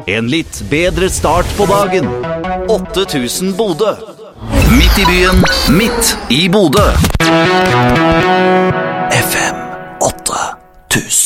En litt bedre start på dagen. 8000 Bodø. Midt i byen, midt i Bodø.